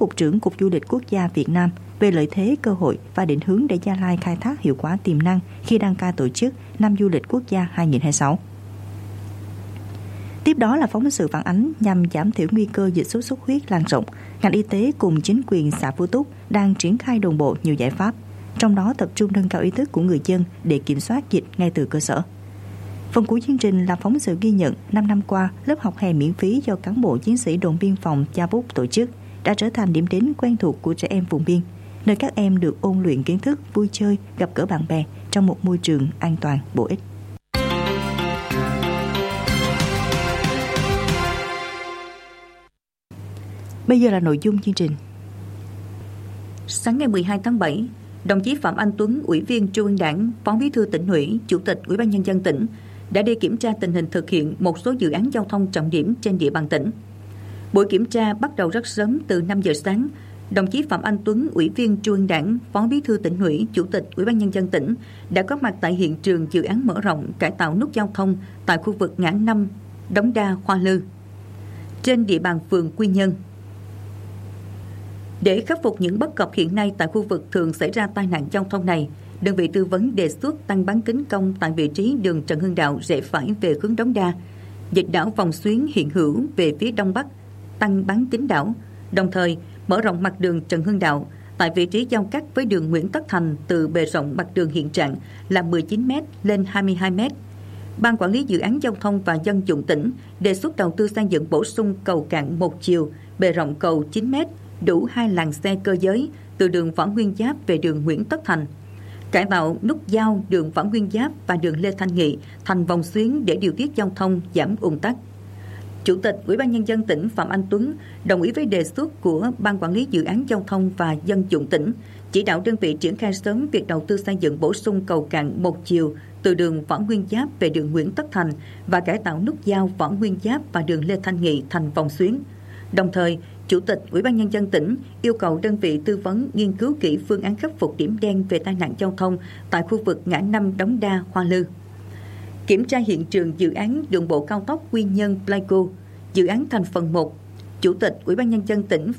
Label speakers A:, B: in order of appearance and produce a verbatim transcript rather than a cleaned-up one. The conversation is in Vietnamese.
A: Cục trưởng Cục Du lịch Quốc gia Việt Nam về lợi thế, cơ hội và định hướng để Gia Lai khai thác hiệu quả tiềm năng khi đăng cai tổ chức Năm Du lịch Quốc gia hai không hai sáu. Tiếp đó là phóng sự phản ánh nhằm giảm thiểu nguy cơ dịch sốt xuất huyết lan rộng. Ngành y tế cùng chính quyền xã Phú Túc đang triển khai đồng bộ nhiều giải pháp, trong đó tập trung nâng cao ý thức của người dân để kiểm soát dịch ngay từ cơ sở. Phần cuối chương trình là phóng sự ghi nhận năm năm qua, lớp học hè miễn phí do cán bộ chiến sĩ đồn biên phòng Cha Búc tổ chức đã trở thành điểm đến quen thuộc của trẻ em vùng biên, nơi các em được ôn luyện kiến thức, vui chơi, gặp gỡ bạn bè trong một môi trường an toàn, bổ ích. Bây giờ là nội dung chương trình.
B: Sáng ngày mười hai tháng bảy, đồng chí Phạm Anh Tuấn, Ủy viên Trung ương Đảng, Phó Bí thư Tỉnh ủy, Chủ tịch Ủy ban Nhân dân tỉnh đã đi kiểm tra tình hình thực hiện một số dự án giao thông trọng điểm trên địa bàn tỉnh. Buổi kiểm tra bắt đầu rất sớm từ năm giờ sáng. Đồng chí Phạm Anh Tuấn, Ủy viên Trung ương Đảng, Phó Bí thư Tỉnh ủy, Chủ tịch Ủy ban Nhân dân tỉnh đã có mặt tại hiện trường dự án mở rộng cải tạo nút giao thông tại khu vực ngã năm Đống Đa, Hoa Lư trên địa bàn phường Quy Nhơn. Để khắc phục những bất cập hiện nay tại khu vực thường xảy ra tai nạn giao thông này, đơn vị tư vấn đề xuất tăng bán kính cong tại vị trí đường Trần Hưng Đạo rẽ phải về hướng Đống Đa, dịch đảo vòng xuyến hiện hữu về phía đông bắc, tăng bán kính đảo, đồng thời mở rộng mặt đường Trần Hưng Đạo tại vị trí giao cắt với đường Nguyễn Tất Thành từ bề rộng mặt đường hiện trạng là mười chín mét lên hai mươi hai mét. Ban quản lý dự án giao thông và dân dụng tỉnh đề xuất đầu tư xây dựng bổ sung cầu cạn một chiều, bề rộng cầu chín mét, đủ hai làn xe cơ giới từ đường Võ Nguyên Giáp về đường Nguyễn Tất Thành, cải tạo nút giao đường Võ Nguyên Giáp và đường Lê Thanh Nghị thành vòng xuyến để điều tiết giao thông, giảm ùn tắc. Chủ tịch Ủy ban Nhân dân tỉnh Phạm Anh Tuấn đồng ý với đề xuất của Ban quản lý dự án giao thông và dân dụng tỉnh, chỉ đạo đơn vị triển khai sớm việc đầu tư xây dựng bổ sung cầu cạn một chiều từ đường Võ Nguyên Giáp về đường Nguyễn Tất Thành và cải tạo nút giao Võ Nguyên Giáp và đường Lê Thanh Nghị thành vòng xuyến. Đồng thời, Chủ tịch Ủy ban Nhân dân tỉnh yêu cầu đơn vị tư vấn nghiên cứu kỹ phương án khắc phục điểm đen về tai nạn giao thông tại khu vực ngã năm Đống Đa, Hoa Lư. Kiểm tra hiện trường dự án đường bộ cao tốc Quy Nhơn - Pleiku, dự án thành phần một, Chủ tịch Ủy ban Nhân dân tỉnh